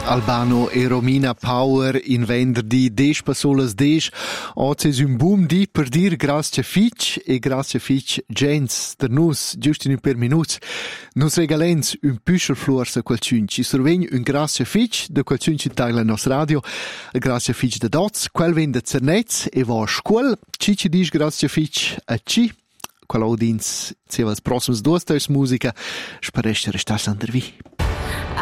Albano e Romina Power in venerdì 10 passolas 10. Oggi è un boom di per dir grazie fitch e grazie fitch gens der nus giusto in un per minuts. Nus regalens un püschel fluorsa qualcun ci survegn un grazie fitch de qualcun ci taglia nos radio. Grazie fitch de dots, quel ven de cernets e va a scuol. Ci dis grazie fitch a ci. Qual audins, se vas prossims 2 musica, spareste restas under vi.